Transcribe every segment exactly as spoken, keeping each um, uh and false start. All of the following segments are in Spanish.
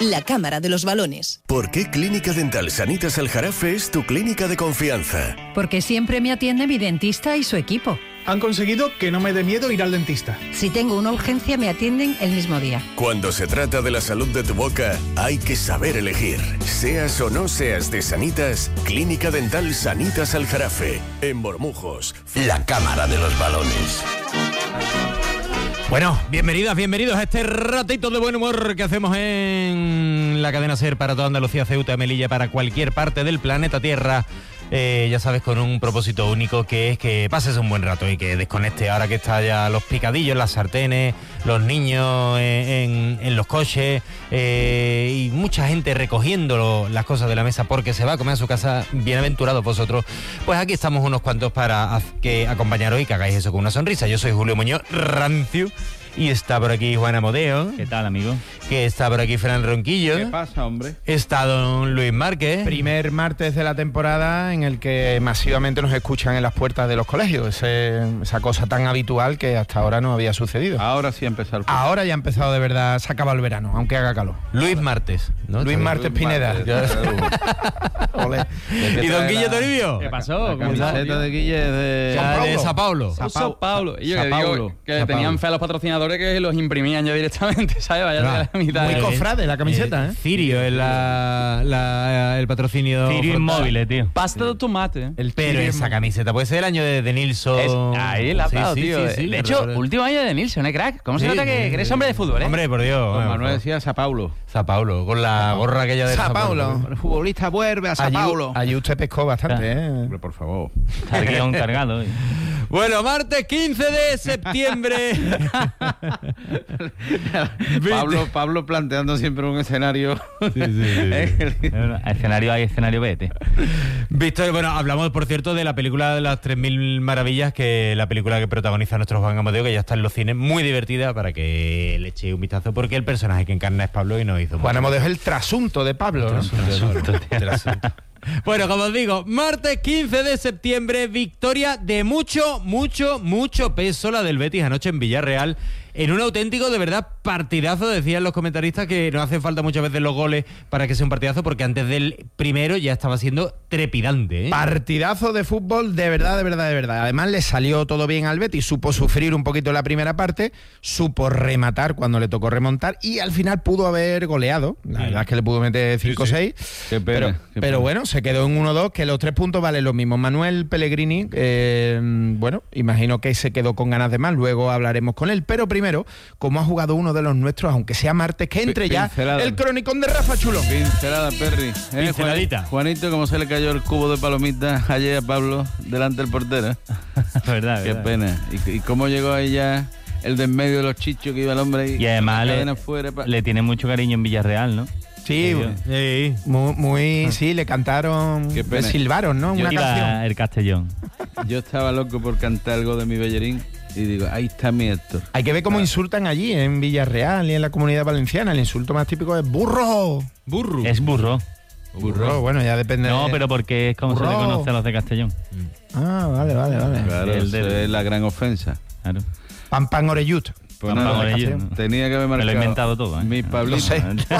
la cámara de los balones. ¿Por qué Clínica Dental Sanitas Aljarafe es tu clínica de confianza? Porque siempre me atiende mi dentista y su equipo. Han conseguido que no me dé miedo ir al dentista. Si tengo una urgencia, me atienden el mismo día. Cuando se trata de la salud de tu boca, hay que saber elegir. Seas o no seas de Sanitas, Clínica Dental Sanitas Aljarafe, en Bormujos. La cámara de los balones. Bueno, bienvenidas, bienvenidos a este ratito de buen humor que hacemos en la cadena SER para toda Andalucía, Ceuta, Melilla, para cualquier parte del planeta Tierra. Eh, ya sabes, con un propósito único, que es que pases un buen rato y que desconecte ahora que está ya los picadillos, las sartenes, los niños en, en, en los coches eh, y mucha gente recogiendo lo, las cosas de la mesa porque se va a comer a su casa. Bienaventurados vosotros. Pues aquí estamos unos cuantos para que acompañaros y que hagáis eso con una sonrisa. Yo soy Julio Muñoz Rancio. Y está por aquí Juan Amodeo. ¿Qué tal, amigo? Que está por aquí Fran Ronquillo. ¿Qué pasa, hombre? Está don Luis Márquez. Primer martes de la temporada en el que masivamente nos escuchan en las puertas de los colegios. Ese, esa cosa tan habitual que hasta ahora no había sucedido. Ahora sí ha empezado el Ahora ya ha empezado de verdad, se acaba el verano, aunque haga calor. Luis Martes, ¿no? Luis Martes Luis Pineda. Martes, Ole. ¿Y don Guille Toribio? ¿Qué pasó? La camiseta de Guille es de... Ya de Sao Paulo. Sao, Sao Paulo. Y yo Sao que Paulo. digo que Sao tenían Paulo. fe a los patrocinadores que los imprimían ya directamente, ¿sabes? Vaya Ah, de la mitad. muy de- cofrade la camiseta, ¿eh? Cirio es la, la- el patrocinio. Cirio frontal. Inmóviles, tío. Pasta de tomate. El Pero Cirio esa Inmó- camiseta puede ser el año de, de Nilsson. Es, ahí la ha Sí, dado, sí, tío. sí, sí, de hecho, pero- último año de Nilsson, ¿eh, crack? ¿Cómo se Sí, nota que, sí, que eres sí. hombre de fútbol, eh? Hombre, por Dios. Don bueno, Manuel pues, decía Sao Paulo. Sao Paulo, con la gorra aquella de Sao Paulo. El futbolista vuelve a Sao Allí, Paulo. allí usted pescó bastante, ¿eh? Hombre, por favor. Está el guión cargado. eh. Bueno, martes quince de septiembre. Pablo, Pablo planteando siempre un escenario. Bueno, escenario A y escenario B, tío. Víctor, bueno, hablamos, por cierto, de la película de las tres mil maravillas, que la película que protagoniza nuestro Juan Amodeo, que ya está en los cines, muy divertida, para que le echéis un vistazo, porque el personaje que encarna es Pablo y nos hizo Juan mucho. Amodeo es el trasunto de Pablo, ¿no? Trasunto. Bueno, como os digo, martes quince de septiembre, victoria de mucho, mucho, mucho peso, la del Betis anoche en Villarreal, en un auténtico, de verdad, partidazo. Decían los comentaristas que no hacen falta muchas veces los goles para que sea un partidazo, porque antes del primero ya estaba siendo trepidante, ¿eh? Partidazo de fútbol, de verdad, de verdad, de verdad. Además le salió todo bien al Betis, supo sufrir un poquito la primera parte, supo rematar cuando le tocó remontar y al final pudo haber goleado. La verdad es que le pudo meter cinco o seis. Qué pena, Pero, qué pero pena. bueno, se quedó en uno dos, que los tres puntos valen lo mismo. Manuel Pellegrini, eh, bueno, imagino que se quedó con ganas de más, luego hablaremos con él. Pero primero, como ha jugado uno de los nuestros, aunque sea martes, que entre ya Pincelada. el cronicón de Rafa Chulo. Pincelada, Perry. ¿Eh, Pinceladita. Juan- Juanito, ¿cómo se le cayó el cubo de palomitas ayer a Pablo delante del portero? verdad, Qué verdad. pena. ¿Y, y cómo llegó ahí ya el de en medio de los chichos que iba el hombre ahí? Y además con la le, cadena fuera, pa- le tiene mucho cariño en Villarreal, ¿no? Sí, Sí. muy, muy sí, le cantaron, Qué le pena. silbaron, ¿no? Yo Una Iba canción. el Castellón. Yo estaba loco por cantar algo de mi Bellerín y digo, ahí está mi Héctor. Hay que ver cómo insultan allí, en Villarreal y en la Comunidad Valenciana. El insulto más típico es burro. Burro. Es burro. Burro, bueno, ya depende. No, de- pero porque es como se le Burro. conoce a los de Castellón. Ah, vale, vale, vale. Claro, El eso del- es la gran ofensa. Claro. Pan pan orellut. Pues Pan, nada, pan, orellut, tenía- ¿no? tenía que haber Me marcado. lo he inventado todo, ¿eh? Mi Pablito, Lo sé.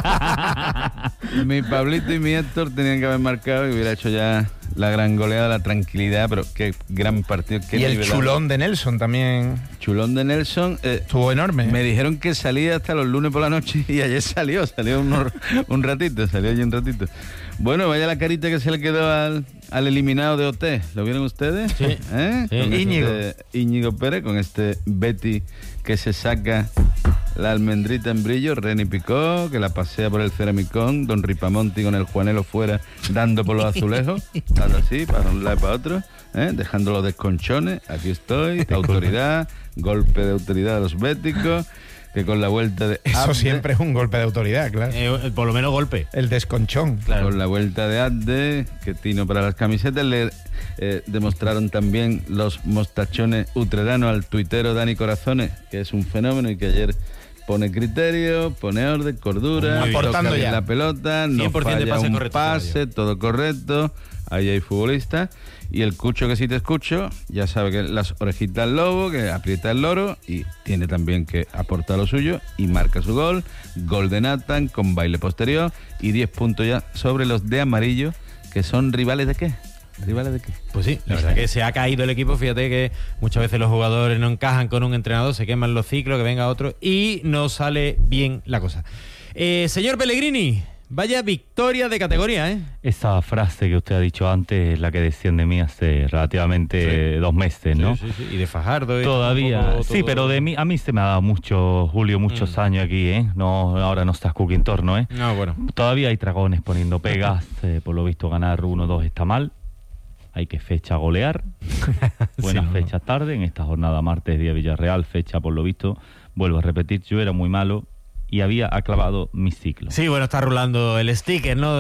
mi Pablito y mi Héctor tenían que haber marcado y hubiera hecho ya la gran goleada, la tranquilidad, pero qué gran partido. Qué Y el nivelado. chulón de Nelson también Chulón de Nelson. eh, estuvo enorme. me dijeron que salía hasta los lunes por la noche y ayer salió, salió unos- un ratito, salió allí un ratito. Bueno, vaya la carita que se le quedó al, al eliminado de O T. ¿Lo vieron ustedes? Sí. ¿Eh? Sí. Con Íñigo. Este, Íñigo Pérez, con este Betty que se saca la almendrita en brillo, Reni Picó, que la pasea por el ceramicón, Don Ripamonti con el Juanelo fuera, dando por los azulejos, dando así, para un lado y para otro, ¿eh? Dejando los desconchones, aquí estoy, autoridad, golpe de autoridad a los béticos, que con la vuelta de Eso Abde, siempre es un golpe de autoridad, claro. Eh, por lo menos golpe. El desconchón. con la vuelta de Abde, que tino para las camisetas, le eh, demostraron también los mostachones utreranos al tuitero Dani Corazones, que es un fenómeno y que ayer pone criterio, pone orden, cordura, Muy bien. toca Aportando bien ya. la pelota, no cien por ciento de falla pase un correcto, pase, Mario. todo correcto, ahí hay futbolistas. Y el Cucho, que si te escucho, ya sabe que las orejitas al lobo, que aprieta el loro y tiene también que aportar lo suyo y marca su gol. Gol de Nathan con baile posterior y diez puntos ya sobre los de amarillo, que son rivales de qué. ¿Rivales de qué? Pues sí, la verdad que se ha caído el equipo. Fíjate que muchas veces los jugadores no encajan con un entrenador, se queman los ciclos, que venga otro y no sale bien la cosa. Eh, señor Pellegrini, vaya victoria de categoría, ¿eh? Esa frase que usted ha dicho antes es la que decían de mí hace relativamente sí. dos meses, ¿no? Sí, sí, sí. Y de Fajardo. Todavía, sí, todo... pero de mí, a mí se me ha dado mucho, Julio, muchos mm. años aquí, ¿eh? No, ahora no estás Cookie en torno, ¿eh? No, bueno. Todavía hay dragones poniendo pegas, eh, por lo visto ganar uno dos está mal. Hay que fecha golear. Buenas sí, fechas no. tarde. En esta jornada martes, día Villarreal, fecha por lo visto. Vuelvo a repetir, yo era muy malo y había acabado mi ciclo. Sí, bueno, está rulando el sticker, ¿no?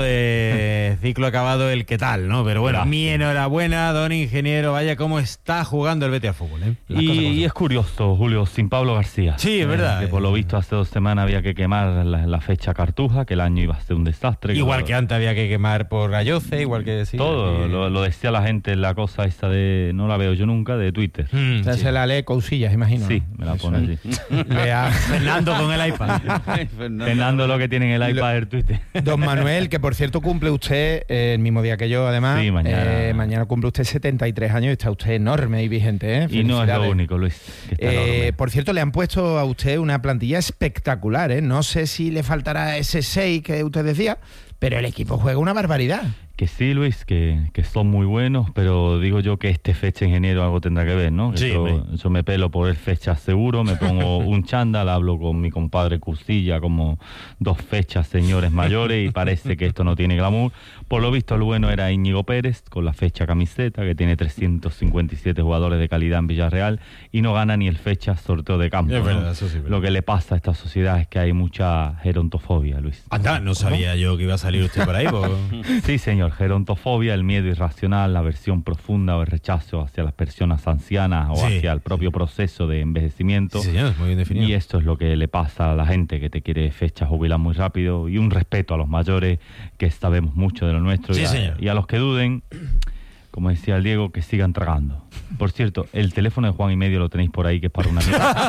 De ciclo acabado, el qué tal, ¿no? Pero bueno, Gracias. mi enhorabuena, don ingeniero. Vaya cómo está jugando el Betis al fútbol, ¿eh? Y, y es curioso, Julio, sin Pablo García. Sí, es verdad. Eh, que por lo visto hace dos semanas había que quemar la, la fecha Cartuja, que el año iba a ser un desastre. Igual que, que lo, antes había que quemar por Galloce, igual que... Sí, todo, que... lo, lo decía la gente, la cosa esta de... No la veo yo nunca, de Twitter. Mm, o sea, sí. Se la lee Cousillas, imagino. Sí, me la pone así. Lea Fernando con el iPad. Fernando. Fernando lo que tiene en el iPad del Twitter. Don Manuel, que por cierto cumple usted eh, el mismo día que yo, además. Sí, mañana. Eh, mañana cumple usted setenta y tres años y está usted enorme y vigente, ¿eh? Y no es lo único, Luis. Que está eh, por cierto, le han puesto a usted una plantilla espectacular, ¿eh? No sé si le faltará ese seis que usted decía, pero el equipo juega una barbaridad. Que sí, Luis, que, que son muy buenos, pero digo yo que este fecha ingeniero algo tendrá que ver, ¿no? Sí, yo, yo me pelo por el fecha seguro, me pongo un chándal, hablo con mi compadre Custilla como dos fechas señores mayores y parece que esto no tiene glamour. Por lo visto el bueno era Íñigo Pérez con la fecha camiseta, que tiene trescientos cincuenta y siete jugadores de calidad en Villarreal y no gana ni el fecha sorteo de campo. Es ¿no? verdad, eso sí, verdad. Lo que le pasa a esta sociedad es que hay mucha gerontofobia, Luis. Anda, no sabía ¿Cómo? yo que iba a salir usted por ahí. Por... Sí, señor. Gerontofobia, el miedo irracional, la aversión profunda o el rechazo hacia las personas ancianas o sí, hacia el propio sí. proceso de envejecimiento. Sí, señor, muy bien definido. Y esto es lo que le pasa a la gente que te quiere fecha jubilar muy rápido, y un respeto a los mayores, que sabemos mucho de lo nuestro, sí, y, a, señor. y a los que duden, como decía el Diego, que sigan tragando. Por cierto, el teléfono de Juan y Medio lo tenéis por ahí, que es para una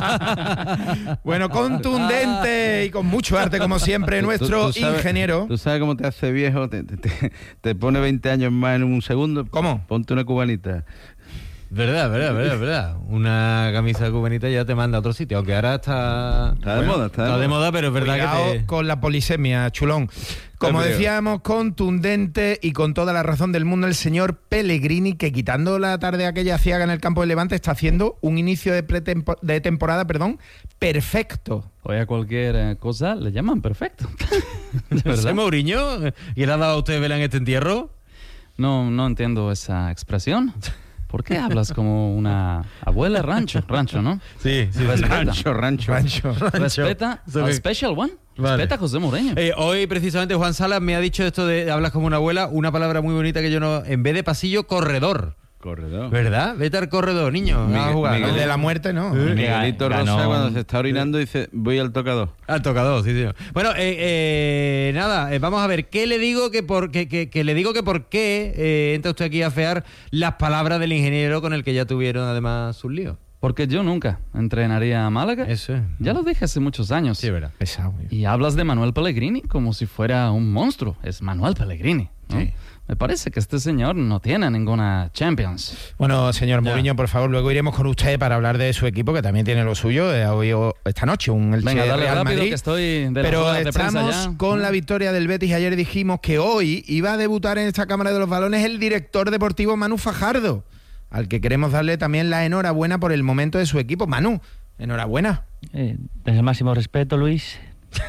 mierda. Bueno, contundente y con mucho arte, como siempre, nuestro ¿Tú, tú sabes, ingeniero. ¿Tú sabes cómo te hace viejo? Te, te, te, te pone veinte años más en un segundo. ¿Cómo? Ponte una cubanita. Verdad, verdad, verdad, verdad. Una camisa cubanita ya te manda a otro sitio, aunque ahora está... Está de bueno, moda, está de, está de moda. moda, pero es verdad Cuidado que te... con la polisemia, chulón. Como decíamos, contundente y con toda la razón del mundo el señor Pellegrini, que quitando la tarde aquella ciaga en el campo de Levante, está haciendo un inicio de, pretempo- de temporada perdón, perfecto. Hoy a cualquier cosa le llaman perfecto. ¿Es Mourinho? ¿Y le ha dado a usted vela en este entierro? No, no entiendo esa expresión. ¿Por qué hablas como una abuela rancho? Rancho, ¿no? Sí, sí. Respeta. Rancho, rancho. Rancho. Respeta al Special One. Vale. Respeta a José Mourinho. Eh, hoy precisamente Juan Salas me ha dicho esto de hablas como una abuela, una palabra muy bonita que yo no... En vez de pasillo, corredor. Corredor. ¿Verdad? Vete al corredor, niño. Miguel, a jugar, Miguel, ¿no? El de la muerte, no. Eh, Miguelito Ganó. Rosa, cuando se está orinando, dice, voy al tocador. Al tocador, sí, sí. Bueno, eh, eh, nada, eh, vamos a ver, ¿qué le digo que por que, que, que le digo que por qué eh, entra usted aquí a fear las palabras del ingeniero con el que ya tuvieron además sus líos? Porque yo nunca entrenaría a Málaga. Eso es. Ya lo dije hace muchos años. Sí, verdad. Pesado. Y hablas de Manuel Pellegrini como si fuera un monstruo. Es Manuel Pellegrini, ¿no? Sí. Me parece que este señor no tiene ninguna Champions. Bueno, señor Ya. Mourinho, por favor, luego iremos con usted para hablar de su equipo, que también tiene lo suyo. Eh, hoy o esta noche, un Elche Venga, dale Real rápido Madrid. que estoy de la Pero rueda de prensa estamos ya. con la victoria del Betis. Ayer dijimos que hoy iba a debutar en esta Cámara de los Balones el director deportivo Manu Fajardo, al que queremos darle también la enhorabuena por el momento de su equipo. Manu, enhorabuena. Eh, desde el máximo respeto, Luis.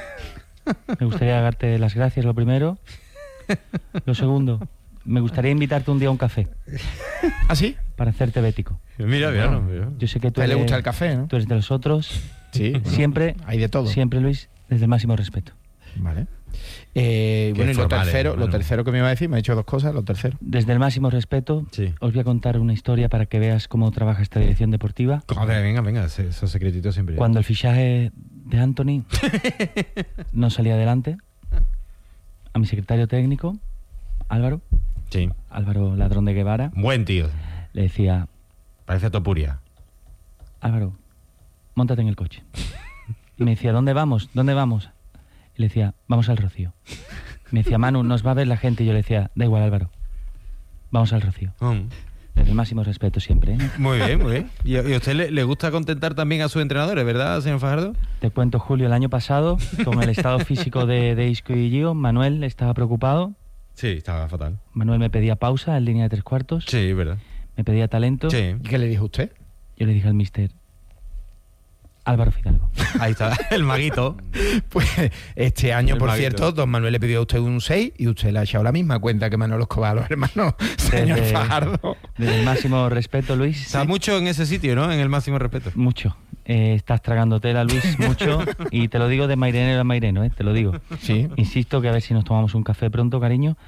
Me gustaría darte las gracias, lo primero. Lo segundo, me gustaría invitarte un día a un café. ¿Ah, sí? Para hacerte bético. Mira, mira, no, mira. Yo sé que tú A él le eres, gusta el café, ¿no? tú eres de los otros. Sí. Siempre, Hay de todo. siempre, Luis, desde el máximo respeto. Vale. Eh, bueno, y lo formal, tercero, eh, lo Manu. tercero que me iba a decir, me ha dicho dos cosas, lo tercero. Desde el máximo respeto, Sí. os voy a contar una historia para que veas cómo trabaja esta dirección deportiva. Joder, venga, venga, ese- esos secretitos siempre. Cuando el fichaje de Anthony no salía adelante, a mi secretario técnico, Álvaro, Sí. Álvaro Ladrón de Guevara, Buen tío. le decía, Parece Topuria. Álvaro, móntate en el coche. Y me decía, ¿dónde vamos? ¿Dónde vamos? Y le decía, vamos al Rocío. Me decía, Manu, nos va a ver la gente. Y yo le decía, da igual, Álvaro, vamos al Rocío. Mm. Desde el máximo respeto siempre, ¿eh? Muy bien, muy bien. ¿Y a y a usted le, le gusta contentar también a sus entrenadores, verdad, señor Fajardo? Te cuento, Julio, el año pasado, con el estado físico de, de Isco y Gio, Manuel estaba preocupado. Sí, estaba fatal. Manuel me pedía pausa en línea de tres cuartos. Sí, verdad. Me pedía talento. Sí. ¿Y qué le dijo usted? Yo le dije al mister, Álvaro Fidalgo. Ahí está, el maguito. Pues este año, El por maguito. cierto, don Manuel le pidió a usted un seis y usted le ha echado la misma cuenta que Manolo Escobar a los hermanos, señor Desde- Fajardo. Desde el máximo respeto, Luis. Está mucho en ese sitio, ¿no? En el máximo respeto. Mucho. Eh, estás tragando tela, Luis, mucho. Y te lo digo de mairenero a maireno, ¿eh? Te lo digo. Sí. Insisto que a ver si nos tomamos un café pronto, cariño.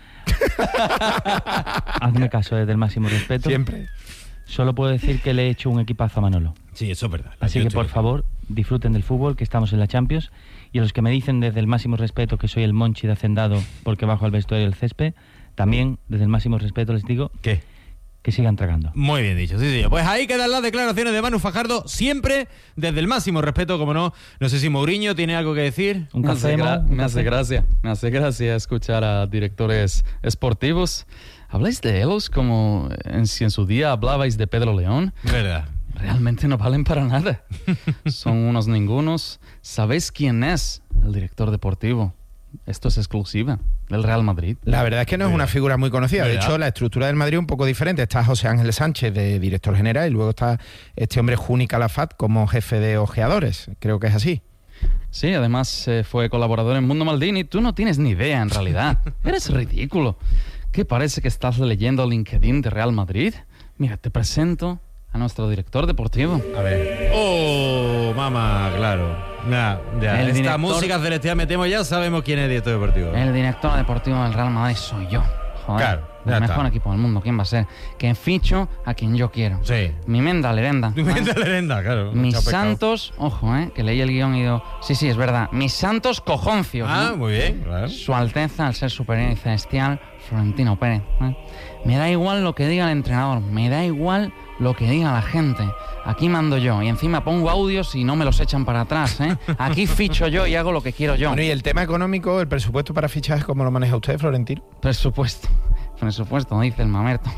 Hazme caso, desde el máximo respeto. Siempre. Solo puedo decir que le he hecho un equipazo a Manolo. Sí, eso es verdad. Así Yo que, estoy- por favor, disfruten del fútbol, que estamos en la Champions. Y a los que me dicen desde el máximo respeto que soy el Monchi de Hacendado porque bajo al vestuario del césped, también desde el máximo respeto les digo ¿Qué? que sigan tragando. Muy bien dicho, sí, sí. Pues ahí quedan las declaraciones de Manu Fajardo, siempre desde el máximo respeto, como no. No sé si Mourinho tiene algo que decir. Un Me hace, café, gra- Mo, un me hace café. gracia, me hace gracia escuchar a directores esportivos. ¿Habláis de ellos como en, si en su día hablabais de Pedro León? Verdad. Realmente no valen para nada. Son unos ningunos. ¿Sabéis quién es el director deportivo? Esto es exclusiva del Real Madrid. La verdad es que no es una figura muy conocida. De ¿Verdad? hecho, la estructura del Madrid es un poco diferente. Está José Ángel Sánchez de director general y luego está este hombre Juni Calafat como jefe de ojeadores. Creo que es así. Sí, además eh, fue colaborador en Mundo Maldini. Tú no tienes ni idea en realidad. Eres ridículo. ¿Qué parece que estás leyendo LinkedIn de Real Madrid? Mira, te presento a nuestro director deportivo. A ver. Oh, mamá, claro. Nah, ya. El Esta director- música celestial metemos ya, sabemos quién es director deportivo. El director deportivo del Real Madrid soy yo. Joder, Claro, ya el está. mejor equipo del mundo. ¿Quién va a ser? Que ficho a quien yo quiero. Sí. Mi menda lerenda. Tu ¿vale? mente lerenda, claro. Mis Chao, pescado. santos, ojo, eh, que leí el guión y digo, sí, sí, es verdad, mis santos cojoncios. Ah, ¿no? muy bien, claro. Su Alteza, al ser superior y celestial, Florentino Pérez. ¿eh? Me da igual lo que diga el entrenador, me da igual lo que diga la gente. Aquí mando yo y encima pongo audios y no me los echan para atrás. ¿eh? Aquí ficho yo y hago lo que quiero yo. Bueno, y el tema económico, el presupuesto para fichajes, ¿cómo lo maneja usted, Florentino? Presupuesto. Presupuesto, dice el mamerto.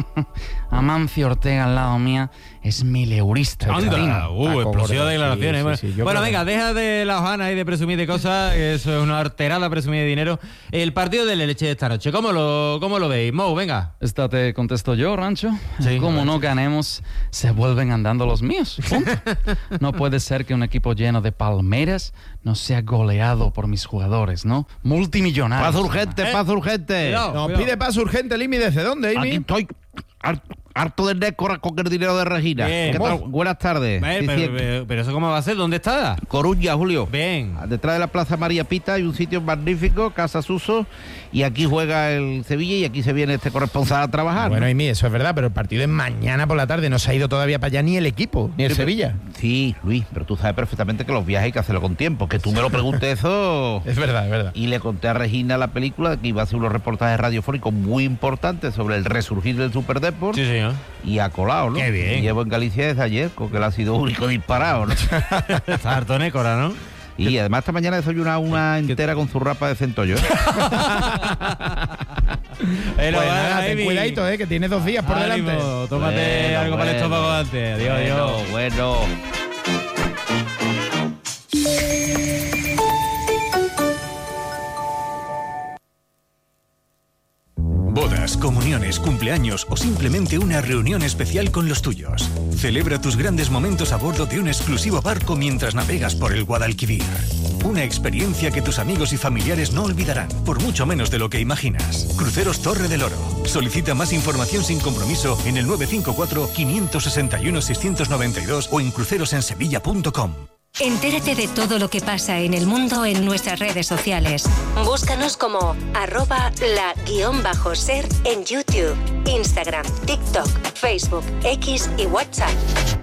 Amancio Ortega al lado mía es mileurista. Anda, Marino. uh, Paco explosión Gordo, de declaraciones. sí, bueno, sí, sí, yo bueno, creo venga, que- deja de la hojana y de presumir de cosas, que eso es una arterada presumir de dinero. El partido de la leche de esta noche, ¿cómo lo, cómo lo veis? Mou, venga. Esta te contesto yo, Rancho. Sí, Como Rancho. no ganemos, se vuelven andando los míos. Punto. No puede ser que un equipo lleno de palmeras no sea goleado por mis jugadores, ¿no? Multimillonarios. Paz urgente, ¿Eh? paz urgente. Cuidado. Nos pide paso urgente, Limi, ¿desde dónde, Aquí Amy? estoy harto, harto de nécora con el dinero de Regina. Bien. ¿Qué tal? Buenas tardes. Eh, Sí, pero, sí, pero- pero eso cómo va a ser, ¿dónde está? Coruña, Julio. Ven. Detrás de la Plaza María Pita hay un sitio magnífico, Casa Suso, y aquí juega el Sevilla y aquí se viene este corresponsal a trabajar. Bueno, ¿no? Amy, eso es verdad, pero el partido es mañana por la tarde. No se ha ido todavía para allá ni el equipo, ni el Sí, Sevilla. Sí, Luis, pero tú sabes perfectamente que los viajes hay que hacerlo con tiempo. Que tú me lo preguntes eso. Es verdad, es verdad. Y le conté a Regina la película que iba a hacer unos reportajes radiofónicos muy importantes sobre el resurgir del Superdeport. Sí, señor. Y ha colado, ¿no? Qué bien. Llevo en Galicia desde ayer, con que él ha sido único disparado, ¿no? Está harto nécora, ¿no? Y además esta mañana desayuna una entera con zurrapa de centollo. ¿eh? Pero, Pues va, nada, ten Amy. cuidadito, eh, que tienes dos días por Ánimo, delante. tómate Bueno, algo para el bueno. estómago antes. Adiós, adiós. Bueno, bueno. Bodas, comuniones, cumpleaños o simplemente una reunión especial con los tuyos. Celebra tus grandes momentos a bordo de un exclusivo barco mientras navegas por el Guadalquivir. Una experiencia que tus amigos y familiares no olvidarán, por mucho menos de lo que imaginas. Cruceros Torre del Oro. Solicita más información sin compromiso en el nueve cinco cuatro, cinco seis uno, seis nueve dos o en crucerosensevilla punto com. Entérate de todo lo que pasa en el mundo en nuestras redes sociales. Búscanos como arroba la guión bajo ser en YouTube, Instagram, TikTok, Facebook, X y WhatsApp.